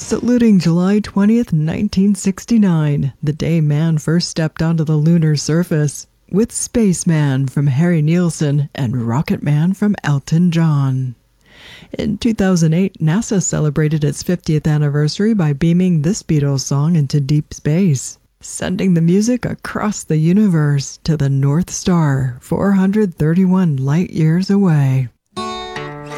Saluting July 20th, 1969, the day man first stepped onto the lunar surface, with Spaceman from Harry Nilsson and Rocket Man from Elton John. In 2008, NASA celebrated its 50th anniversary by beaming this Beatles song into deep space, sending the music across the universe to the North Star, 431 light-years away.